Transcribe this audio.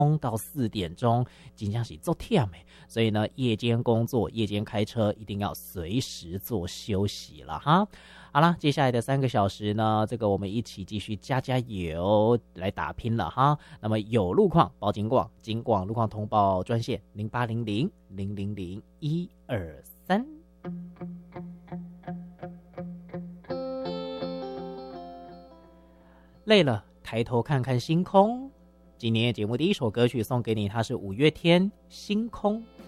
到4点钟，真的是做忝的。所以呢，夜间工作、夜间开车一定要随时做休息了哈。好啦，接下来的3个小时呢，这个我们一起继续加油来打拼了哈。那么有路况报警广路况通报专线0800-000-123。累了，抬头看看星空。今年节目第一首歌曲送给你，它是5月天《星空》。